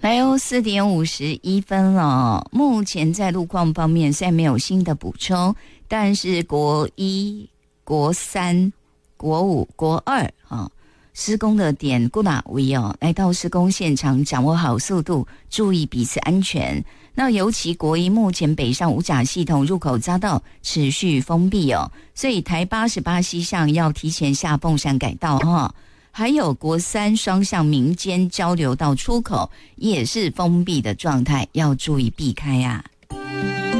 来哦，4:51了。目前在路况方面虽然没有新的补充，但是国一、国三、国五、国二施工的点固哪位来到施工现场，掌握好速度，注意彼此安全。那尤其国一目前北上五甲系统入口匝道持续封闭所以台88西向要提前下凤山改道还有国三双向民间交流道出口也是封闭的状态，要注意避开啊。